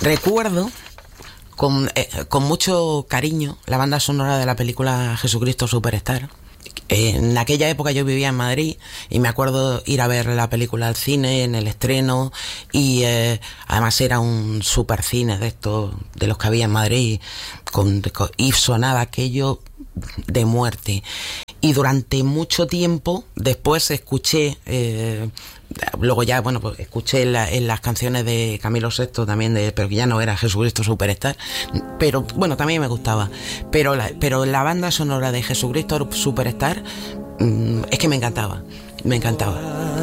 Recuerdo con mucho cariño la banda sonora de la película Jesucristo Superstar. En aquella época yo vivía en Madrid y me acuerdo ir a ver la película al cine, en el estreno, y además era un super cine de estos, de los que había en Madrid, y sonaba aquello de muerte. Y durante mucho tiempo después escuché, luego ya, bueno, pues escuché en las canciones de Camilo VI también, pero que ya no era Jesucristo Superstar, pero bueno, también me gustaba. Pero la banda sonora de Jesucristo Superstar es que me encantaba.